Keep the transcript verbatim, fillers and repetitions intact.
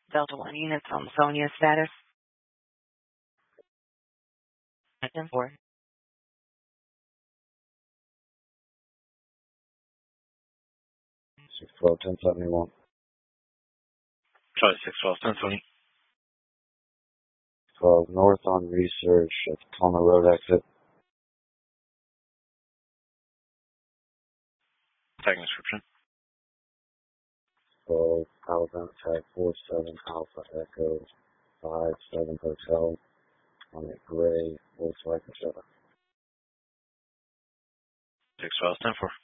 Delta one units on Sonia status. ten four. six twelve, ten seventy-one. Charlie six twelve, ten twenty. twelve north on Research at the Palmer Road exit. Tag description. twelve Alabama tag four seven Alpha Echo five seven Hotel on a gray Volkswagen Jetta. six twelve, ten four.